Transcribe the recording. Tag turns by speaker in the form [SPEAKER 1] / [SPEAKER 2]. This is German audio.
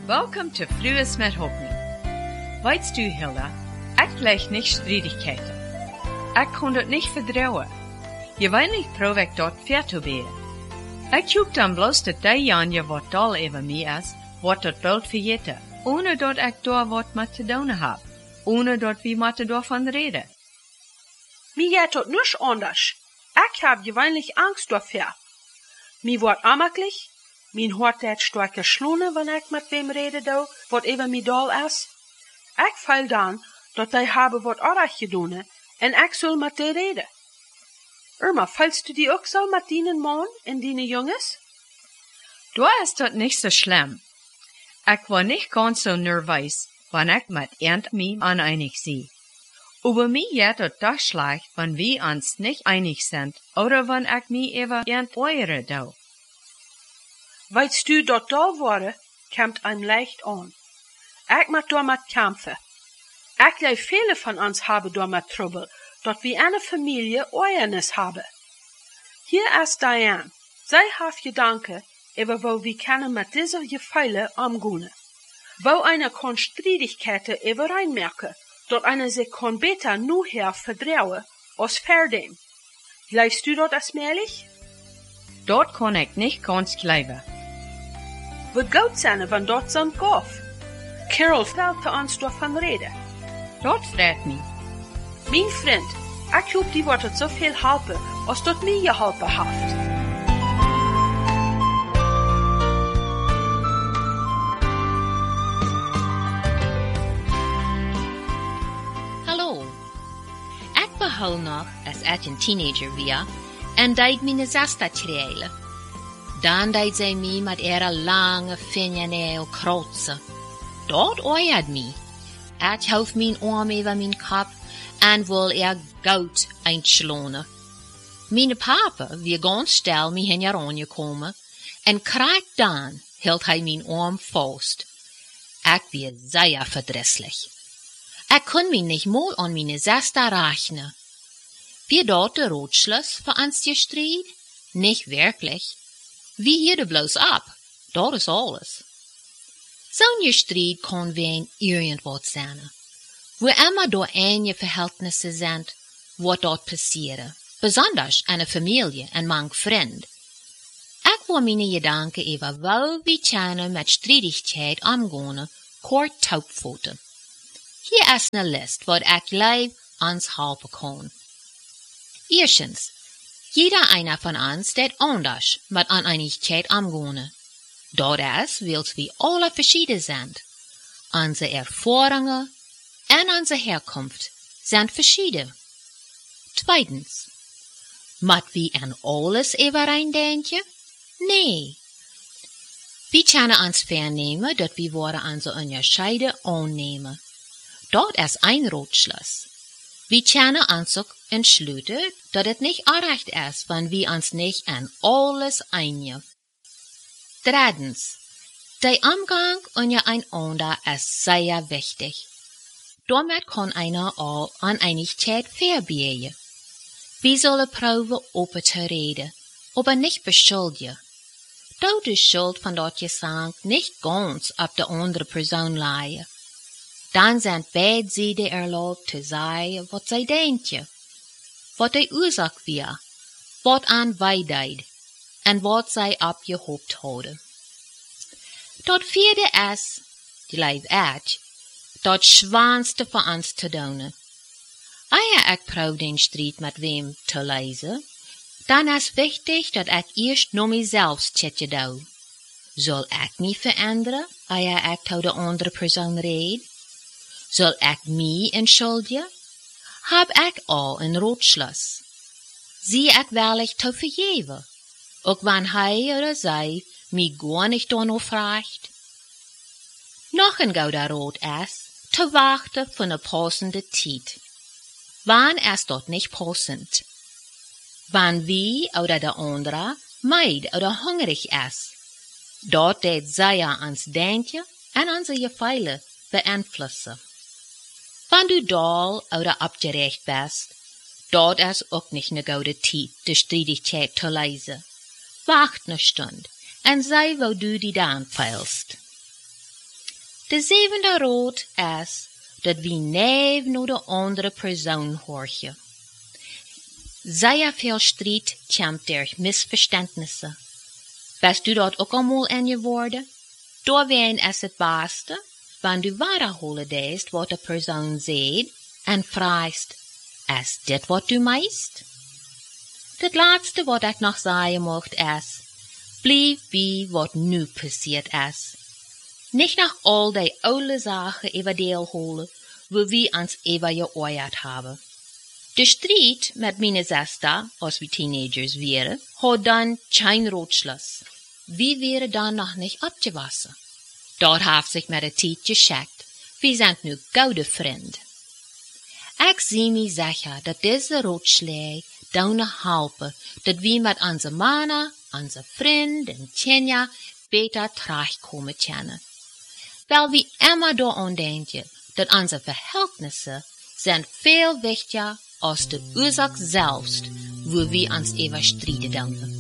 [SPEAKER 1] Welcome to Frues met Hoffnung. Weißt du, Hilda, ich leg nicht Streitigkeiten. Ich kann dort nicht vertrauen. Gewöhnlich probe ich dort fair zu werden. Ich guck dann bloß dat die Janje wat dol über mir ist, wat dort Bild verjeten, ohne dort ich da wat mit zu tun hab, ohne dort wie mit davon reden.
[SPEAKER 2] Mir geht dort nisch anders. Ich hab gewöhnlich Angst dafür. Mir wird amaklich, min hart het starke schlone, wanneer ik met wem rede do, wat even mi dol is. Ik feil dan, dat die hebben wat aardig gedaan, en ik zal met die reden. Irma, feilst du die ook zo met die man en die jongens?
[SPEAKER 1] Du ist dort nicht so schlimm. Ich war nicht ganz so nervös, wenn ich mit mir uneinig sie. Über mich geht es doch schlecht, wenn wir uns nicht einig sind, oder wenn ich mich über eure do.
[SPEAKER 2] Weißt du, dat da worden, kommt einem leicht an. Ich mag damit kämpfen. Ich glaube, viele von uns haben damit Trouble, dat wir eine Familie Euernis haben. Hier ist Diane. Zij hat Gedanken, über wo wir können mit dieser Gefühle umgehen. Wo eine kann Streitigkeiten übereinmerken, dat eine sich kann besser nur her vertrauen, als verdem. Glaubst du dat allmählich?
[SPEAKER 1] Dort kann ich nicht ganz glauben.
[SPEAKER 2] Wat goed zijn, wenn dort sind gauf. Carol vertelde uns davon reden.
[SPEAKER 1] Dort freut mich.
[SPEAKER 2] Mein Freund, ich hoop die wordt het zoveel helpen, als dat mij geholpen heeft.
[SPEAKER 3] Hallo. Ik behou nog als ik een teenager was en deed mijn zesta trailen. Dan deed zij mij met haar lange vingernail krotzen. Dat oeiert mij. Ik hield mijn arm over mijn kop en wil goud einschlonen. Mijn papa wie ganz stil mij heen aangekomen en krijg dan hield hij mijn arm vast. Ik wie zeer verdrießlich. Ik kon mij niet mal aan mijn zesta rechnen. Wie dort der Rotschluss für uns gestreit? Nicht wirklich. Wie hielden bloß ab. Dat is alles. Zo'n strijd kan ween irgendwas zijn. Wo immer door enge Verhältnisse sind, wordt dat passieren. Besonders eine Familie en manch Freund. Ik wil meine Gedanken über wo wie kunnen met Streitigkeit umgehen, kort taubvoeten. Hier ist eine List, wat ik live ons helpen kan. Erstens, jeder einer von uns det anders mit Uneinigkeit umgehen. Dat is, weil wir alle verschieden sind. Unsere Erfahrungen und unsere Herkunft sind verschieden. Zweitens, mat wir an alles übereindenken? Nee. Wir können uns vernehmen, dat wir unsere Unterscheide annehmen. Dat ist ein Rotschluss. Wir können uns auch entschließen, dass es nicht recht ist, wenn wir uns nicht an alles einigen. Drittens, der Umgang untereinander ist sehr wichtig. Damit kann einer auch Uneinigkeit verbieten. Wir sollen proben, open zu reden, aber nicht beschuldigen. Dort die Schuld von dort Gesang nicht ganz auf der andere Person liegen. Dan zijn beide zijden erlaubt te zeggen wat zij denken, wat de oorzaak was, wat aan wij deed, en wat zij opgehoopt hadden. Dat vierde is, die lijf uit, dat zwaarste voor ons te doen. Als ik probeer den strijd met wem te lezen, dan is wichtig dat ik eerst naar mezelf checken doe. Zal ik me veranderen, als ik tot de andere persoon red? Zal ik mij entschuldigen? Heb ik al een Rotschluss? Zie ik wellicht te vergeven, ook wanneer hij oder zij mij gar nicht danach fragt? Nog een gouden Rot is, te wachten voor een passende tijd. Wann ist dat nicht passend? Wann wie oder der andere meid oder hungrig ist. Dat deed zij ans denken en onze gefühle beeinflussen. Wann du dol oder abgerecht bist, dat is ook nicht ne goude tijd de Streitigkeit te lezen. Wacht ne Stund en sei wo du die dan feilst. De zevende råd is dat we niet naar de andere persoon horen. Sehr veel strijd komt durch Missverständnisse. Weißt du dat ook allemaal in je woorden? Doorween is het beste, wanneer du waarholen deest wat de persoon zegt en vraagt, is dit wat du meist? Het laatste wat ik nog zeggen mocht is, blijf wie wat nu passiert is. Nicht nach all die oude Sachen über deel holen, wo wir uns über geäuert haben. De strijd met meine Schwester, als wir Teenagers wären, hat dann kein Rotschluss. Wir wären dann noch nicht abgewassen. Dort hat sich mit der Zeit geschickt. Wir sind nu gute Freunde. Ich zie mir sicher, dat diese Rotschläge dann helpen, dat wir mit onze Männer, onze Freunde und Kenia beter terechtkommen können. Weil wir immer daran denken, dat onze Verhältnisse sind viel wichtiger als de Ursache selbst, wo wir uns über Streit denken.